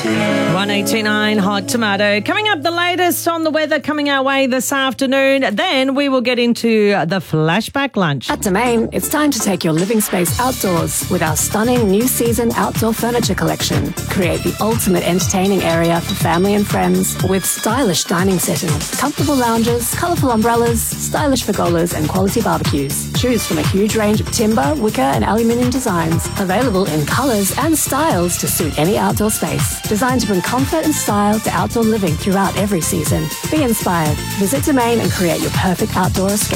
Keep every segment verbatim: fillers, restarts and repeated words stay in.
one eight two nine Hot Tomato. Coming up, the latest on the weather coming our way this afternoon. Then we will get into the flashback lunch. At Domain, it's time to take your living space outdoors with our stunning new season outdoor furniture collection. Create the ultimate entertaining area for family and friends with stylish dining settings, comfortable lounges, colourful umbrellas, stylish pergolas and quality barbecues. Choose from a huge range of timber, wicker and aluminium designs, available in colours and styles to suit any outdoor space. Designed to bring comfort and style to outdoor living throughout every season. Be inspired. Visit Domain and create your perfect outdoor escape.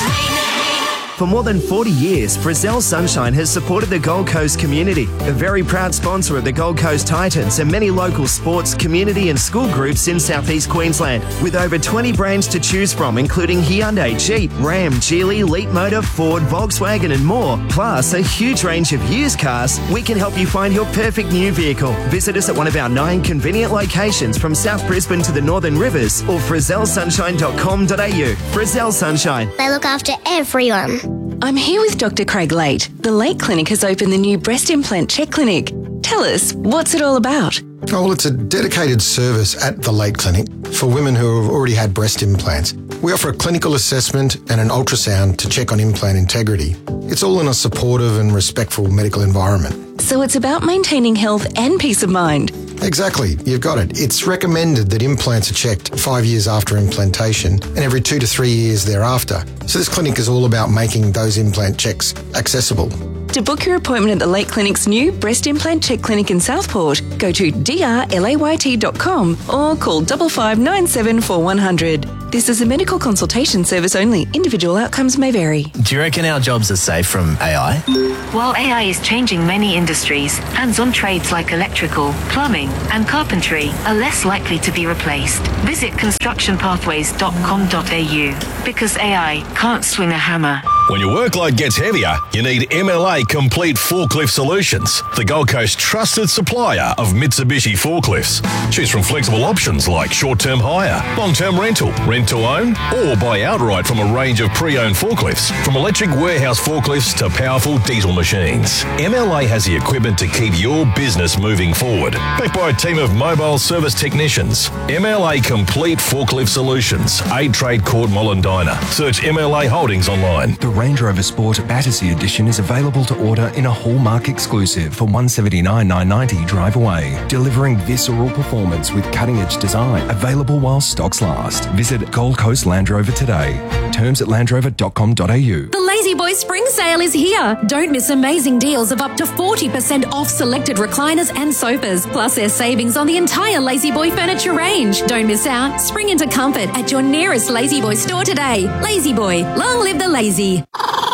For more than forty years, Frizzell Sunshine has supported the Gold Coast community, a very proud sponsor of the Gold Coast Titans and many local sports, community and school groups in southeast Queensland. With over twenty brands to choose from, including Hyundai, Jeep, Ram, Geely, Leapmotor, Ford, Volkswagen and more, plus a huge range of used cars, we can help you find your perfect new vehicle. Visit us at one of our nine convenient locations from South Brisbane to the Northern Rivers or frizzell sunshine dot com dot a u. Frizzell Sunshine. They look after everyone. I'm here with Doctor Craig Late. The Late Clinic has opened the new breast implant check clinic. Tell us, what's it all about? Oh, well, it's a dedicated service at the Late Clinic for women who have already had breast implants. We offer a clinical assessment and an ultrasound to check on implant integrity. It's all in a supportive and respectful medical environment. So it's about maintaining health and peace of mind. Exactly, you've got it. It's recommended that implants are checked five years after implantation and every two to three years thereafter. So this clinic is all about making those implant checks accessible. To book your appointment at the Late Clinic's new breast implant check clinic in Southport, go to d r layt dot com or call five five nine seven four one zero zero. This is a medical consultation service only. Individual outcomes may vary. Do you reckon our jobs are safe from A I? While A I is changing many industries, hands-on trades like electrical, plumbing and carpentry are less likely to be replaced. Visit construction pathways dot com dot a u because A I can't swing a hammer. When your workload gets heavier, you need M L A Complete Forklift Solutions, the Gold Coast trusted supplier of Mitsubishi forklifts. Choose from flexible options like short-term hire, long-term rental, rent to own, or buy outright from a range of pre-owned forklifts, from electric warehouse forklifts to powerful diesel machines. M L A has the equipment to keep your business moving forward. Backed by a team of mobile service technicians. M L A Complete Forklift Solutions, Aid Trade Court Mollendina. Search M L A Holdings online. The Range Rover Sport Battersea Edition is available to order in a Hallmark exclusive for one hundred seventy-nine thousand nine hundred ninety drive away, delivering visceral performance with cutting-edge design, available while stocks last. Visit Gold Coast Land Rover today. Terms at land rover dot com dot a u. The Lazy Boy Spring Sale is here. Don't miss amazing deals of up to forty percent off selected recliners and sofas. Plus there's savings on the entire Lazy Boy furniture range. Don't miss out. Spring into comfort at your nearest Lazy Boy store today. Lazy Boy, long live the lazy.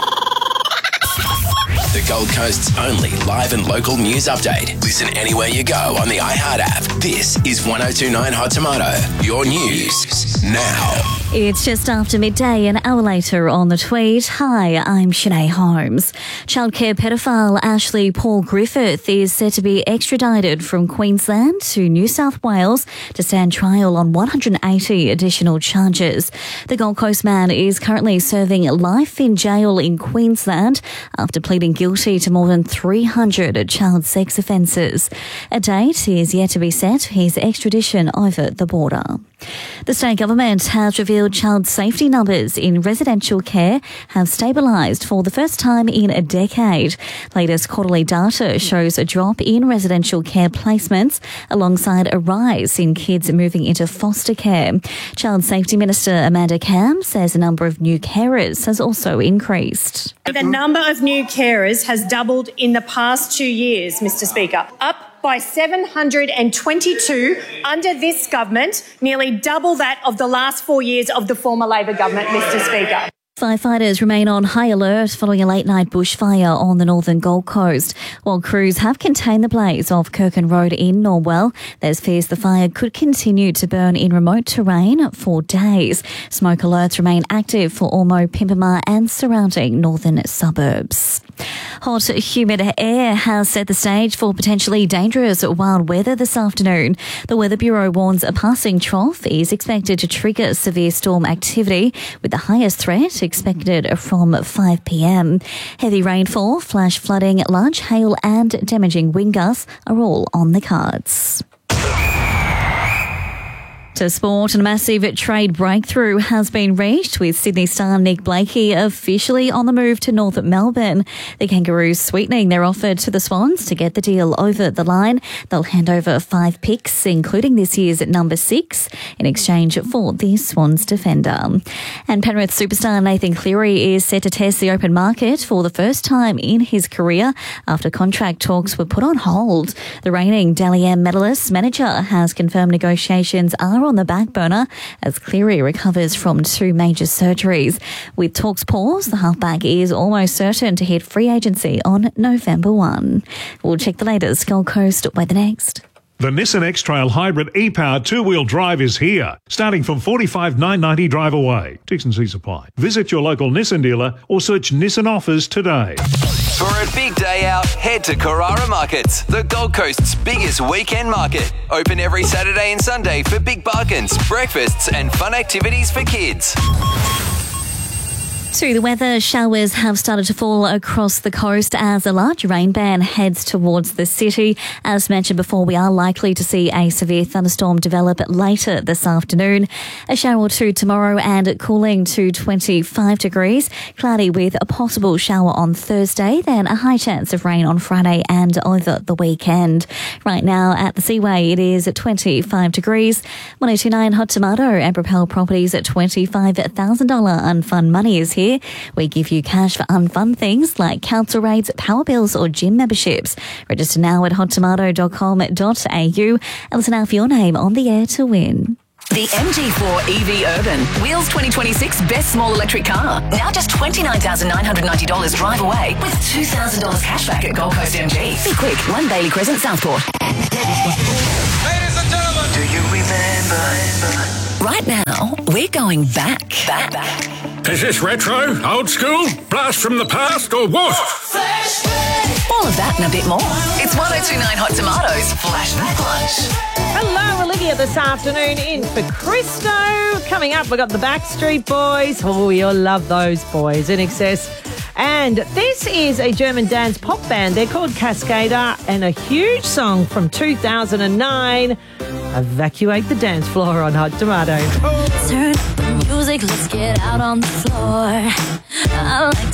The Gold Coast's only live and local news update. Listen anywhere you go on the iHeart app. This is one oh two point nine Hot Tomato. Your news now. It's just after midday, an hour later on the tweet. Hi, I'm Sinead Holmes. Childcare pedophile Ashley Paul Griffith is set to be extradited from Queensland to New South Wales to stand trial on one hundred eighty additional charges. The Gold Coast man is currently serving life in jail in Queensland after pleading guilty to more than three hundred child sex offences. A date is yet to be set for his extradition over the border. The state government has revealed child safety numbers in residential care have stabilised for the first time in a decade. Latest quarterly data shows a drop in residential care placements alongside a rise in kids moving into foster care. Child Safety Minister Amanda Cam says the number of new carers has also increased. The number of new carers has doubled in the past two years, Mr Speaker, up by seven hundred twenty-two under this government, nearly double that of the last four years of the former Labor government, Mr Speaker. Firefighters remain on high alert following a late-night bushfire on the northern Gold Coast. While crews have contained the blaze off Kirkin Road in Norwell, there's fears the fire could continue to burn in remote terrain for days. Smoke alerts remain active for Ormo, Pimpama and surrounding northern suburbs. Hot, humid air has set the stage for potentially dangerous wild weather this afternoon. The Weather Bureau warns a passing trough is expected to trigger severe storm activity, with the highest threat expected from five p m. Heavy rainfall, flash flooding, large hail and damaging wind gusts are all on the cards. To sport, and a massive trade breakthrough has been reached with Sydney star Nick Blakey officially on the move to North Melbourne. The Kangaroos sweetening their offer to the Swans to get the deal over the line. They'll hand over five picks, including this year's at number six, in exchange for the Swans defender. And Penrith superstar Nathan Cleary is set to test the open market for the first time in his career after contract talks were put on hold. The reigning Dally M medalist manager has confirmed negotiations are on the back burner as Cleary recovers from two major surgeries. With talks paused, the halfback is almost certain to hit free agency on November first. We'll check the latest Gold Coast weather next. The Nissan X-Trail Hybrid e-powered two-wheel drive is here, starting from forty-five thousand nine hundred ninety dollars drive away. T's and C's apply. Visit your local Nissan dealer or search Nissan offers today. For a big day out, head to Carrara Markets, the Gold Coast's biggest weekend market. Open every Saturday and Sunday for big bargains, breakfasts and fun activities for kids. To the weather, showers have started to fall across the coast as a large rain band heads towards the city. As mentioned before, we are likely to see a severe thunderstorm develop later this afternoon. A shower or two tomorrow and cooling to twenty-five degrees. Cloudy with a possible shower on Thursday, then a high chance of rain on Friday and over the weekend. Right now at the Seaway, it is at twenty-five degrees. ten twenty-nine Hot Tomato and Propel Properties at twenty-five thousand dollars unfun money is here. We give you cash for unfun things like council rates, power bills or gym memberships. Register now at hot tomato dot com dot a u and listen out for your name on the air to win. The M G four E V Urban, Wheels twenty twenty-six best small electric car. Now just twenty-nine thousand nine hundred ninety dollars drive away with two thousand dollars cash back at Gold Coast M G. Be quick, one Bailey Crescent, Southport. Ladies and gentlemen, do you remember? Right now, we're going back. Back, back. Is this retro, old school, blast from the past, or what? All of that and a bit more. It's ten twenty-nine Hot Tomatoes Flashback Lunch. Hello, Olivia this afternoon in for Christo. Coming up, we've got the Backstreet Boys. Oh, you'll love those boys. In Excess. And this is a German dance pop band. They're called Cascada, and a huge song from two thousand nine, Evacuate the Dance Floor on Hot Tomato. Turn the music, let's get out on the floor. I like